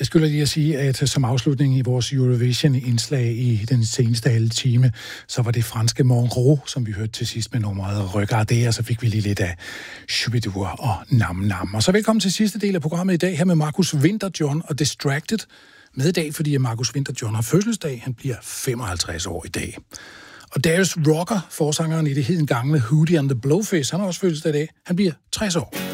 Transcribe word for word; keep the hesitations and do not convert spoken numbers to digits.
Jeg skulle lige at sige, at som afslutning i vores Eurovision-indslag i den seneste halve time, så var det franske Monroe, som vi hørte til sidst med nummeret Regarder, og så fik vi lige lidt af Shubidur og Nam Nam. Og så velkommen til sidste del af programmet i dag, her med Markus Winter-John og Distracted. Med i dag, fordi Markus Winter-John har fødselsdag. Han bliver femoghalvtreds år i dag. Og Darius Rucker, forsangeren i det hedengangne Hootie and the Blowfish, han har også fødselsdag i dag. Han bliver tres år.